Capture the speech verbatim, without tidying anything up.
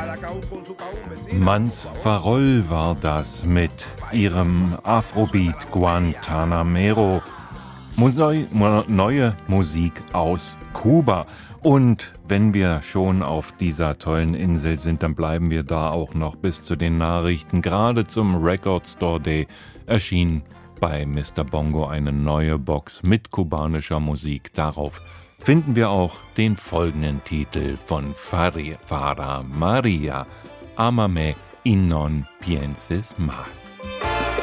Mans Farol war das mit ihrem Afrobeat Guantanamero. Neue Musik aus Kuba. Und wenn wir schon auf dieser tollen Insel sind, dann bleiben wir da auch noch bis zu den Nachrichten. Gerade zum Record Store Day erschien bei Mister Bongo eine neue Box mit kubanischer Musik. Darauf finden wir auch den folgenden Titel von Faria, Fara Maria, Amame y non pienses más.